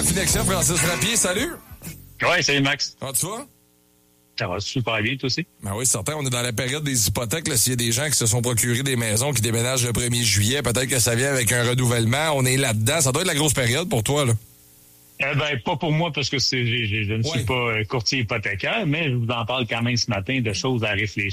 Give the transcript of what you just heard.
Finexion, Francis Frappier, salut! Oui, salut Max. Comment tu vas? Ça va super bien, toi aussi? Ben oui, certain. On est dans la période des hypothèques. S'il y a des gens qui se sont procurés des maisons, qui déménagent le 1er juillet, peut-être que ça vient avec un renouvellement. On est là-dedans. Ça doit être la grosse période pour toi, là. Pas pour moi, parce que je ne suis pas courtier hypothécaire, mais je vous en parle quand même ce matin de choses à réfléchir.